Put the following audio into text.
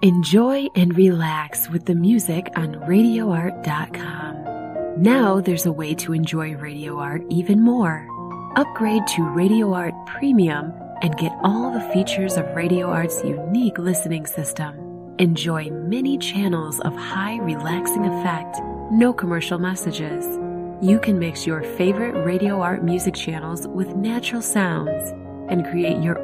Enjoy and relax with the music on RadioArt.com. Now there's a way to enjoy Radio Art even more. Upgrade to Radio Art Premium and get all the features of Radio Art's unique listening system. Enjoy many channels of high relaxing effect, no commercial messages. You can mix your favorite Radio Art music channels with natural sounds and create your